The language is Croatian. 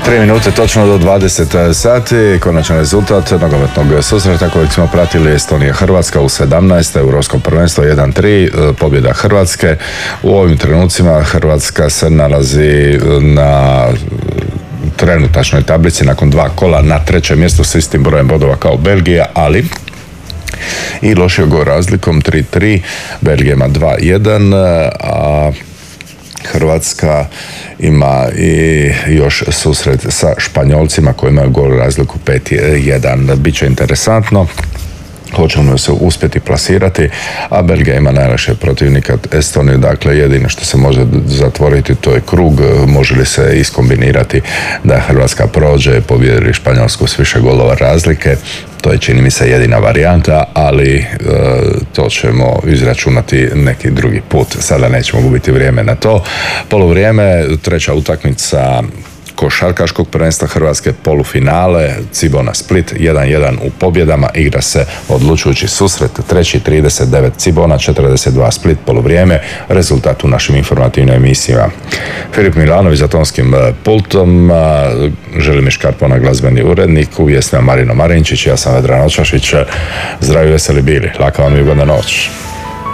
3 minute točno do 20 sati. Konačan rezultat nogometnog susreta kojeg smo pratili Estonija-Hrvatska u 17. Europsko prvenstvo 1-3. Pobjeda Hrvatske. U ovim trenucima Hrvatska se nalazi na trenutačnoj tablici nakon 2 kola na 3. mjestu s istim brojem bodova kao Belgija, ali i lošijom razlikom 3-3. Belgija ima 2-1, a Hrvatska ima i još susret sa Španjolcima koji imaju gol razliku 5-1. Biće interesantno. Hoćemo se uspjeti plasirati, a Belgija ima najlakše protivnika Estoniju, dakle jedino što se može zatvoriti to je krug, može li se iskombinirati da Hrvatska prođe, pobjedi Španjolsku s više golova razlike, to je čini mi se jedina varijanta, ali to ćemo izračunati neki drugi put, sada nećemo gubiti vrijeme na to. Poluvrijeme, treća utakmica košarkaškog prvenstva Hrvatske, polufinale, Cibona Split 1-1 u pobjedama, igra se odlučujući susret, 3:39 Cibona, 42 Split, poluvrijeme, rezultat u našim informativnim emisijama. Filip Milanović za tonskim pultom, Želimir Škarpona glazbeni urednik, uvjesna Marino Marinčić, ja sam Vedran Očašić, zdravi veseli bili, laka vam i ugodna noć.